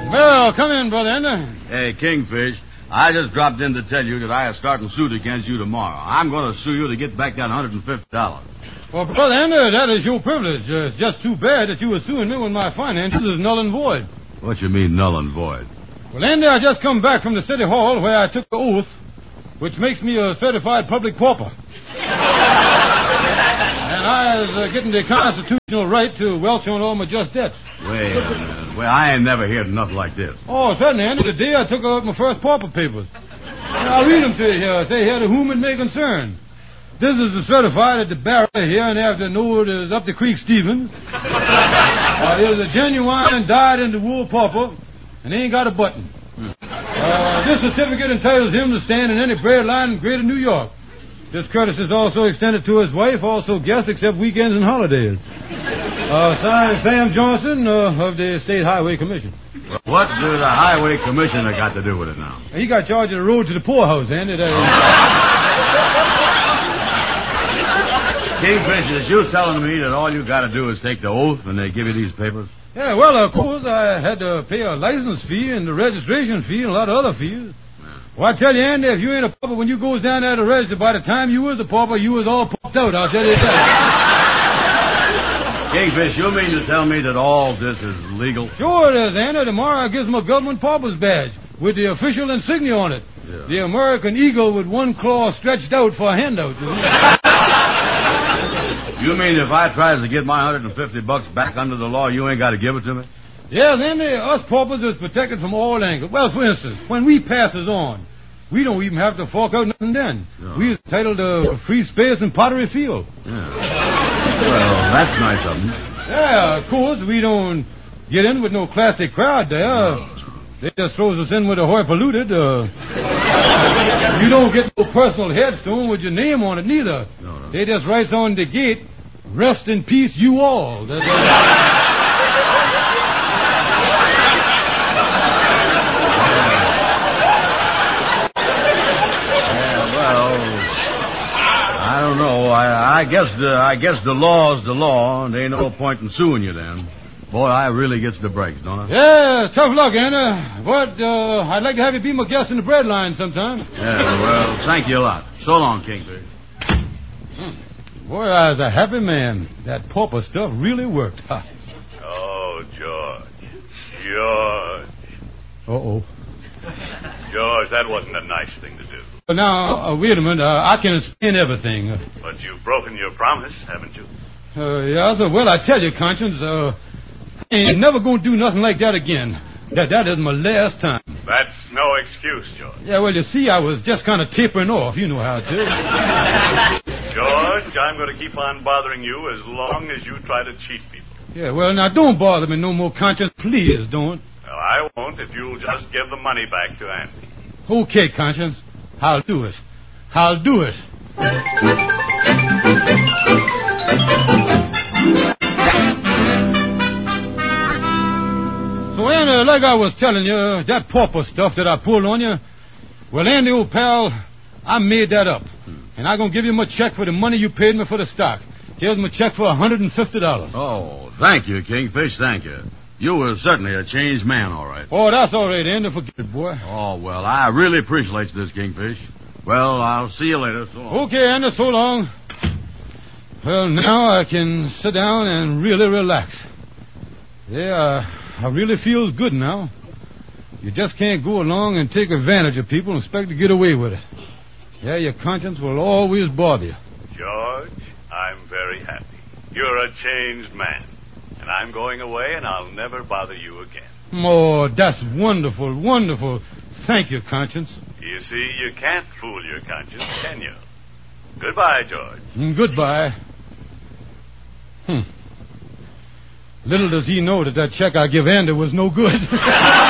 Well, come in, Brother Ender. Hey, Kingfish, I just dropped in to tell you that I am starting suit against you tomorrow. I'm going to sue you to get back that $150. Well, Brother Ender, that is your privilege. It's just too bad that you were suing me when my finances is null and void. What you mean, null and void? Well, Ender, I just come back from the city hall where I took the oath, which makes me a certified public pauper. And I was getting the constitutional right to welch on all my just debts. Wait a minute. Well, I ain't never heard nothing like this. Oh, certainly, Ender. The day I took out my first pauper papers. I'll read them to you here. Say here to whom it may concern. This is the certified at the barrier here, and after know it is up the creek Stevens. He is a genuine dyed-in-the-wool pauper, and he ain't got a button. This certificate entitles him to stand in any bread line in greater New York. This courtesy is also extended to his wife, also guests except weekends and holidays. Signed, Sam Johnson of the State Highway Commission. Well, what does the Highway Commissioner got to do with it now? He got charge of the road to the poorhouse, Andy. Kingfish, is you telling me that all you got to do is take the oath and they give you these papers? Yeah, well, of course, I had to pay a license fee and the registration fee and a lot of other fees. Well, I tell you, Andy, if you ain't a pauper when you goes down there to register, by the time you was a pauper, you was all popped out, I'll tell you that. Kingfish, you mean to tell me that all this is legal? Sure it is, Andy. Tomorrow I gives my government pauper's badge with the official insignia on it. Yeah. The American eagle with one claw stretched out for a handout. You mean if I tries to get my $150 back under the law, you ain't got to give it to me? Yes, Andy, us paupers is protected from all angles. Well, for instance, when we passes on, we don't even have to fork out nothing then. No. We is entitled to free space in Pottery Field. Yeah. Well, that's nice of them. Yeah, of course, we don't get in with no classic crowd there. No. They just throws us in with a hoi polluted. You don't get no personal headstone with your name on it, neither. No. They just writes on the gate, "Rest in peace, you all." I don't know. I guess the law's the law, and there ain't no point in suing you then. Boy, I really gets the breaks, don't I? Yeah, tough luck, Anna. But I'd like to have you be my guest in the bread line sometime. Yeah, well, thank you a lot. So long, Kingfish. Boy, I was a happy man. That pauper stuff really worked. Ha. Oh, George. George. Uh-oh. George, that wasn't a nice thing to do. Now, wait a minute. I can explain everything. But you've broken your promise, haven't you? Yeah, sir. Well, I tell you, Conscience, I ain't never going to do nothing like that again. That is my last time. That's no excuse, George. Yeah, well, you see, I was just kind of tapering off. You know how it is. George, I'm going to keep on bothering you as long as you try to cheat people. Yeah, well, now, don't bother me no more, Conscience. Please don't. Well, I won't if you'll just give the money back to Andy. Okay, Conscience. I'll do it. I'll do it. So, Andy, like I was telling you, that pauper stuff that I pulled on you, well, Andy, old pal, I made that up. And I'm going to give you my check for the money you paid me for the stock. Here's my check for $150. Oh, thank you, Kingfish, thank you. You were certainly a changed man, all right. Oh, that's all right, Andy. Forget it, boy. Oh, well, I really appreciate this, Kingfish. Well, I'll see you later. So long. Okay, Andy, so long. Well, now I can sit down and really relax. Yeah, I really feels good now. You just can't go along and take advantage of people and expect to get away with it. Yeah, your conscience will always bother you. George, I'm very happy. You're a changed man. And I'm going away, and I'll never bother you again. Oh, that's wonderful, wonderful. Thank you, Conscience. You see, you can't fool your conscience, can you? Goodbye, George. Goodbye. Little does he know that check I give Andy was no good.